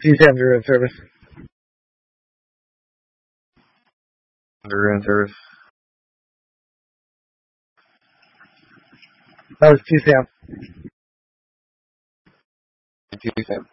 T-Sam's are in service. They're in service. That was T-Sam. T-Sam.